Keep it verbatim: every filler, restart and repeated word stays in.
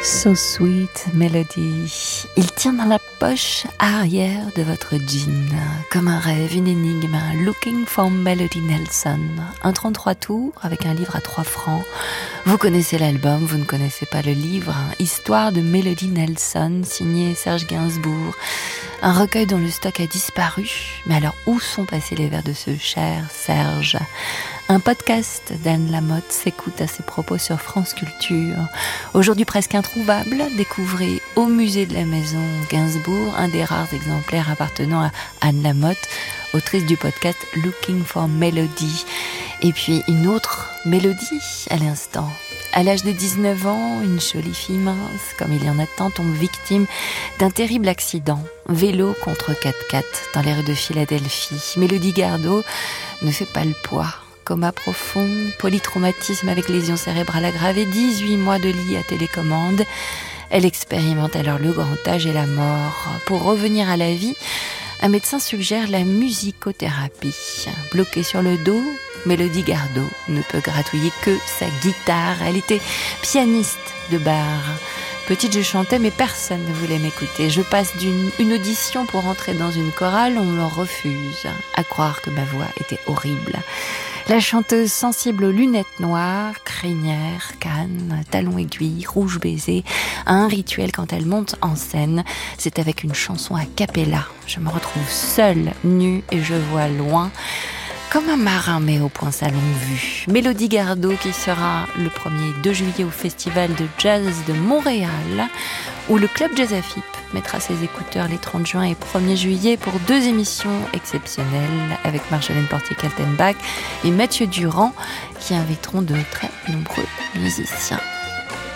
So Sweet Melody. Il tient dans la poche arrière de votre jean, comme un rêve, une énigme, un Looking for Melody Nelson. Un trente-trois tours avec un livre à trois francs. Vous connaissez l'album, vous ne connaissez pas le livre. Histoire de Melody Nelson, signé Serge Gainsbourg. Un recueil dont le stock a disparu. Mais alors, où sont passés les vers de ce cher Serge ? Un podcast d'Anne Lamotte s'écoute à ses propos sur France Culture. Aujourd'hui presque introuvable, découvrez au musée de la Maison Gainsbourg, un des rares exemplaires appartenant à Anne Lamotte, autrice du podcast Looking for Melody. Et puis une autre mélodie à l'instant. À l'âge de dix-neuf ans, une jolie fille mince, comme il y en a tant, tombe victime d'un terrible accident. Vélo contre quatre-quatre dans les rues de Philadelphie. Mélodie Gardot ne fait pas le poids. Coma profond, polytraumatisme avec lésion cérébrale aggravée, dix-huit mois de lit à télécommande. Elle expérimente alors le grand âge et la mort. Pour revenir à la vie, un médecin suggère la musicothérapie. Bloquée sur le dos, Mélodie Gardot ne peut gratouiller que sa guitare. Elle était pianiste de bar. Petite, je chantais, mais personne ne voulait m'écouter. Je passe d'une une audition pour entrer dans une chorale, on me refuse. À croire que ma voix était horrible. La chanteuse sensible aux lunettes noires, crinière, canne, talons aiguilles, rouge baiser, a un rituel quand elle monte en scène. C'est avec une chanson a cappella. Je me retrouve seule, nue, et je vois loin, comme un marin mais au point sa longue vue. Mélodie Gardot qui sera le premier deux juillet au Festival de Jazz de Montréal, où le Club Jazz Afip mettra ses écouteurs les trente juin et premier juillet pour deux émissions exceptionnelles avec Marjolaine Portier-Kaltenbach et Mathieu Durand qui inviteront de très nombreux musiciens.